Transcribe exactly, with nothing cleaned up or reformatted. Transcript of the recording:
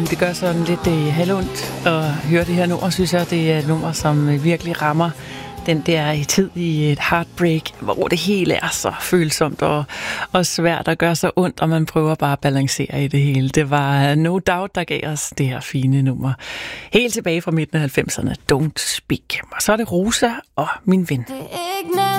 det gør sådan lidt øh, halvondt at høre det her nummer, synes jeg. Det er et nummer, som øh, virkelig rammer den der tid i et heartbreak, hvor det hele er så følsomt og, og svært at gøre så ondt, og man prøver bare at balancere i det hele. Det var No Doubt, der gav os det her fine nummer. Helt tilbage fra midten af halvfemserne, Don't Speak. Og så er det Rosa og Min Ven.